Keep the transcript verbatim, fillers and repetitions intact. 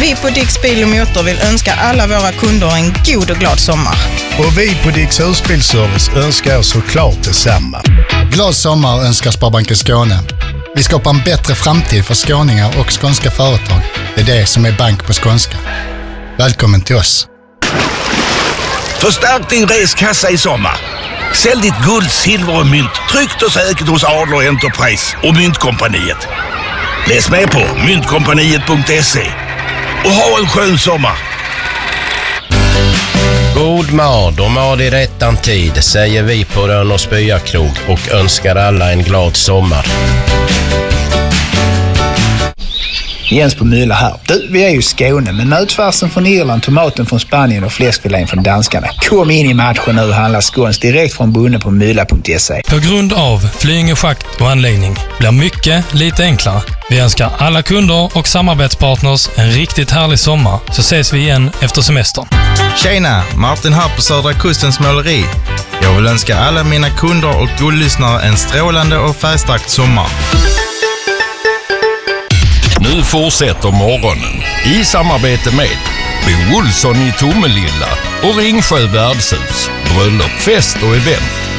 Vi på Dicks Bil och Motor vill önska alla våra kunder en god och glad sommar. Och vi på Dicks Husbilservice önskar såklart detsamma. Glad sommar önskar Sparbanken Skåne. Vi skapar en bättre framtid för skåningar och skånska företag. Det är det som är bank på skånska. Välkommen till oss. Förstärk din reskassa i sommar. Sälj ditt guld, silver och mynt tryggt och säkert hos Adler Enterprise och Myntkompaniet. Läs med på myntkompaniet punkt se och ha en skön sommar. God mad och mad i rättan tid, säger vi på Rönnås Byakrog och önskar alla en glad sommar. Jens på Mylla här. Du, vi är ju i Skåne, men nötfärsen från Irland, tomaten från Spanien och fläskfilén från danskarna. Kom in i matchen nu och handla skåns direkt från bonden på mylla punkt se. På grund av Flyinge schakt och anläggning blir mycket lite enklare. Vi önskar alla kunder och samarbetspartners en riktigt härlig sommar, så ses vi igen efter semestern. Tjena, Martin här på Södra Kustens måleri. Jag vill önska alla mina kunder och guldlyssnare en strålande och färgstark sommar. Nu fortsätter morgonen i samarbete med Bo Olsson i Tomelilla och Ringsjö värdshus, bröllop, fest och event.